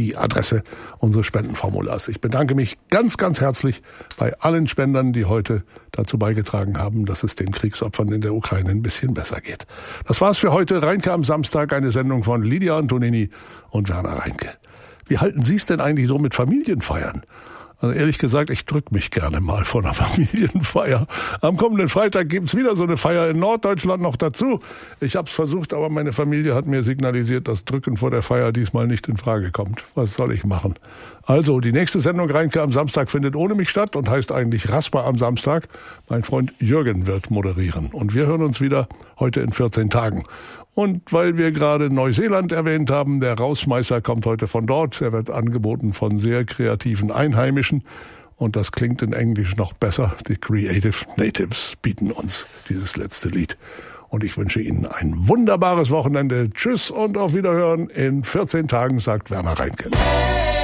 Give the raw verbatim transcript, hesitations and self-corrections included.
die Adresse unseres Spendenformulars. Ich bedanke mich ganz, ganz herzlich bei allen Spendern, die heute dazu beigetragen haben, dass es den Kriegsopfern in der Ukraine ein bisschen besser geht. Das war's für heute. Reinke am Samstag, eine Sendung von Lydia Antonini und Werner Reinke. Wie halten Sie es denn eigentlich so mit Familienfeiern? Also ehrlich gesagt, ich drück mich gerne mal vor einer Familienfeier. Am kommenden Freitag gibt's wieder so eine Feier in Norddeutschland noch dazu. Ich hab's versucht, aber meine Familie hat mir signalisiert, dass Drücken vor der Feier diesmal nicht in Frage kommt. Was soll ich machen? Also, die nächste Sendung Reinke am Samstag findet ohne mich statt und heißt eigentlich Rasper am Samstag. Mein Freund Jürgen wird moderieren. Und wir hören uns wieder heute in vierzehn Tagen. Und weil wir gerade Neuseeland erwähnt haben, der Rausschmeißer kommt heute von dort. Er wird angeboten von sehr kreativen Einheimischen. Und das klingt in Englisch noch besser. Die Creative Natives bieten uns dieses letzte Lied. Und ich wünsche Ihnen ein wunderbares Wochenende. Tschüss und auf Wiederhören. In vierzehn Tagen, sagt Werner Reinke.